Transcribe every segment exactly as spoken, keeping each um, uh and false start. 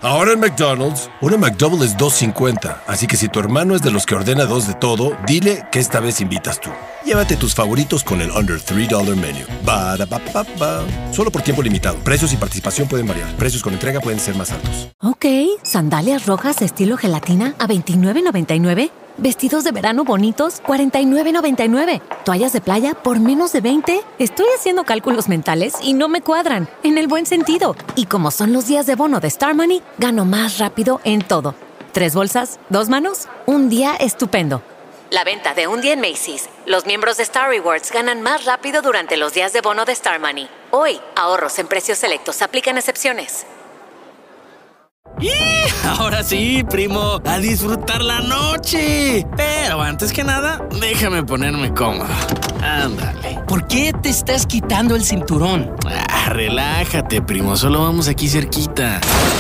Ahora en McDonald's, una McDouble es dos cincuenta, así que si tu hermano es de los que ordena dos de todo, dile que esta vez invitas tú. Llévate tus favoritos con el Under tres dólares Menu. Ba-da-ba-ba-ba. Solo por tiempo limitado. Precios y participación pueden variar. Precios con entrega pueden ser más altos. Ok, sandalias rojas estilo gelatina a veintinueve noventa y nueve. Vestidos de verano bonitos, cuarenta y nueve noventa y nueve. Toallas de playa por menos de veinte. Estoy haciendo cálculos mentales y no me cuadran, en el buen sentido. Y como son los días de bono de Star Money, gano más rápido en todo. Tres bolsas, dos manos, un día estupendo. La venta de un día en Macy's. Los miembros de Star Rewards ganan más rápido durante los días de bono de Star Money. Hoy, ahorros en precios selectos. Aplican excepciones. ¡Y! Ahora sí, primo, a disfrutar la noche. Pero antes que nada, déjame ponerme cómodo. Ándale. ¿Por qué te estás quitando el cinturón? Ah, relájate, primo, solo vamos aquí cerquita.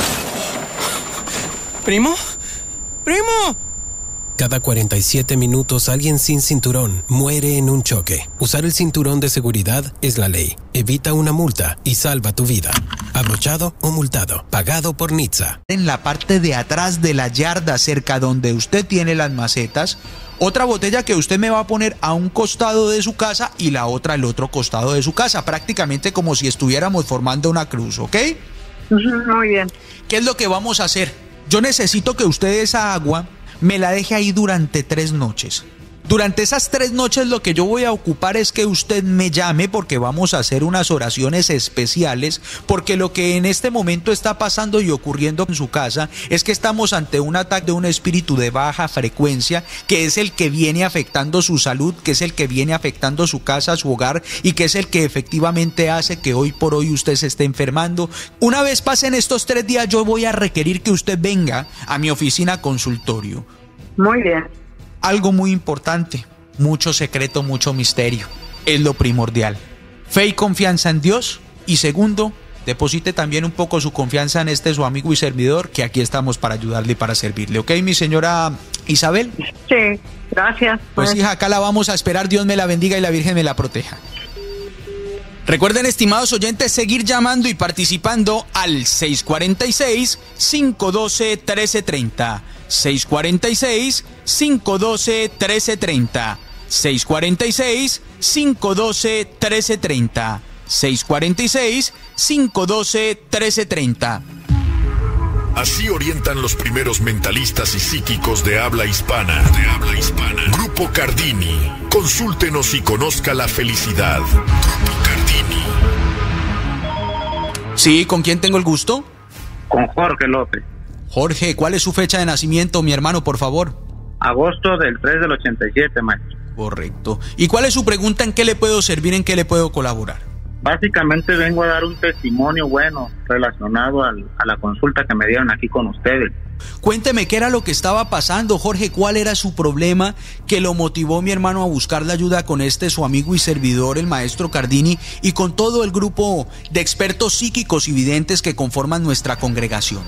¿Primo? ¡Primo! Cada cuarenta y siete minutos alguien sin cinturón muere en un choque. Usar el cinturón de seguridad es la ley. Evita una multa y salva tu vida. Abrochado o multado. Pagado por N H T S A. En la parte de atrás de la yarda, cerca donde usted tiene las macetas, otra botella que usted me va a poner a un costado de su casa y la otra al otro costado de su casa, prácticamente como si estuviéramos formando una cruz, ¿ok? Muy bien. ¿Qué es lo que vamos a hacer? Yo necesito que usted esa agua me la deje ahí durante tres noches. Durante esas tres noches lo que yo voy a ocupar es que usted me llame porque vamos a hacer unas oraciones especiales, porque lo que en este momento está pasando y ocurriendo en su casa es que estamos ante un ataque de un espíritu de baja frecuencia que es el que viene afectando su salud, que es el que viene afectando su casa, su hogar y que es el que efectivamente hace que hoy por hoy usted se esté enfermando. Una vez pasen estos tres días yo voy a requerir que usted venga a mi oficina consultorio. Muy bien. Algo muy importante, mucho secreto, mucho misterio, es lo primordial. Fe y confianza en Dios. Y segundo, deposite también un poco su confianza en este su amigo y servidor, que aquí estamos para ayudarle y para servirle. ¿Ok, mi señora Isabel? Sí, gracias. Pues hija, acá la vamos a esperar. Dios me la bendiga y la Virgen me la proteja. Recuerden, estimados oyentes, seguir llamando y participando al seis cuatro seis, cinco uno dos, uno tres tres cero. seis cuatro seis, cinco uno dos, uno tres tres cero. seis cuatro seis, cinco uno dos, uno tres tres cero. seis cuatro seis, cinco uno dos, uno tres tres cero. Así orientan los primeros mentalistas y psíquicos de habla hispana. De habla hispana. Grupo Cardini. Consúltenos y conozca la felicidad. Grupo Cardini. Sí, ¿con quién tengo el gusto? Con Jorge López. Jorge, ¿cuál es su fecha de nacimiento, mi hermano, por favor? Agosto del tres del ochenta y siete, maestro. Correcto. ¿Y cuál es su pregunta? ¿En qué le puedo servir? ¿En qué le puedo colaborar? Básicamente vengo a dar un testimonio bueno relacionado al, a la consulta que me dieron aquí con ustedes. Cuénteme qué era lo que estaba pasando, Jorge, cuál era su problema que lo motivó, mi hermano, a buscar la ayuda con este su amigo y servidor, el maestro Cardini, y con todo el grupo de expertos psíquicos y videntes que conforman nuestra congregación.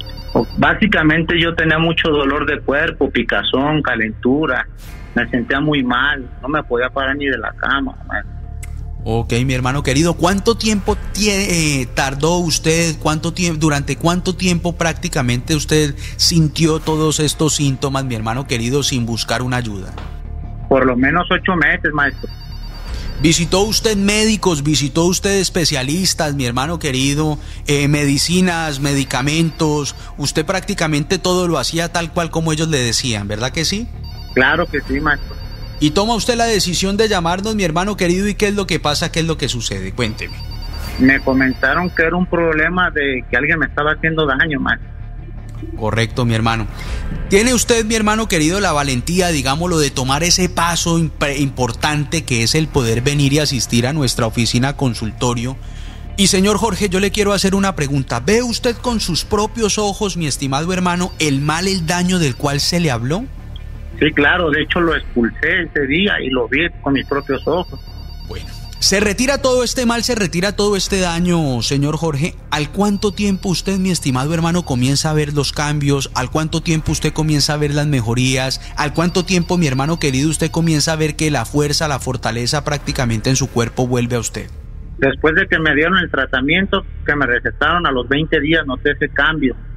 Básicamente yo tenía mucho dolor de cuerpo, picazón, calentura, me sentía muy mal, no me podía parar ni de la cama, maestro. Ok, mi hermano querido, ¿cuánto tiempo tie- eh, tardó usted, cuánto tiempo, durante cuánto tiempo prácticamente usted sintió todos estos síntomas, mi hermano querido, sin buscar una ayuda? Por lo menos ocho meses, maestro. ¿Visitó usted médicos, visitó usted especialistas, mi hermano querido, eh, medicinas, medicamentos? Usted prácticamente todo lo hacía tal cual como ellos le decían, ¿verdad que sí? Claro que sí, maestro. Y toma usted la decisión de llamarnos, mi hermano querido, ¿y qué es lo que pasa? ¿Qué es lo que sucede? Cuénteme. Me comentaron que era un problema de que alguien me estaba haciendo daño, maestro. Correcto, mi hermano. ¿Tiene usted, mi hermano querido, la valentía, digámoslo, de tomar ese paso imp- importante que es el poder venir y asistir a nuestra oficina consultorio? Y señor Jorge, yo le quiero hacer una pregunta. ¿Ve usted con sus propios ojos, mi estimado hermano, el mal, el daño del cual se le habló? Sí, claro, de hecho lo expulsé ese día y lo vi con mis propios ojos. Bueno, se retira todo este mal, se retira todo este daño, señor Jorge. ¿Al cuánto tiempo usted, mi estimado hermano, comienza a ver los cambios? ¿Al cuánto tiempo usted comienza a ver las mejorías? ¿Al cuánto tiempo, mi hermano querido, usted comienza a ver que la fuerza, la fortaleza prácticamente en su cuerpo vuelve a usted? Después de que me dieron el tratamiento que me recetaron, a los veinte días noté ese cambio.